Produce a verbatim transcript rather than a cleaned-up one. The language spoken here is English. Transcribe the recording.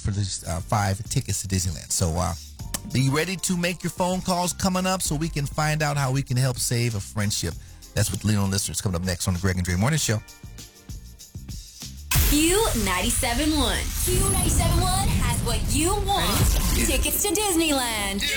for these uh, five tickets to Disneyland. So uh, be ready to make your phone calls coming up so we can find out how we can help save a friendship. That's what Lean On listeners coming up next on the Greg and Dre Morning Show. Q ninety-seven point one. Q ninety-seven point one has what you want. Ready? Tickets to Disneyland.